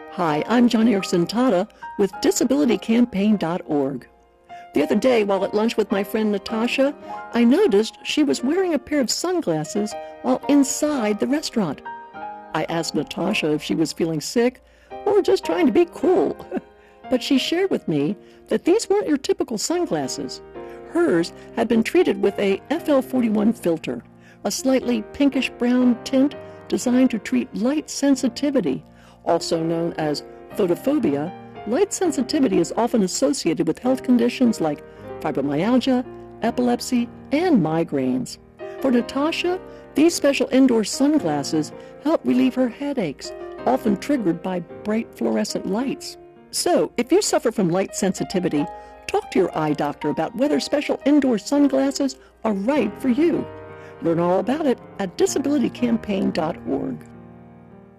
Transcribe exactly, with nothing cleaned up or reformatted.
Hi, I'm John Erickson Tata with disability campaign dot org. The other day, while at lunch with my friend Natasha, I noticed she was wearing a pair of sunglasses while inside the restaurant. I asked Natasha if she was feeling sick or just trying to be cool. But she shared with me that these weren't your typical sunglasses. Hers had been treated with a F L forty-one filter, a slightly pinkish-brown tint designed to treat light sensitivity, also known as photophobia. Light sensitivity is often associated with health conditions like fibromyalgia, epilepsy, and migraines. For Natasha, these special indoor sunglasses help relieve her headaches, often triggered by bright fluorescent lights. So, if you suffer from light sensitivity, talk to your eye doctor about whether special indoor sunglasses are right for you. Learn all about it at disability campaign dot org.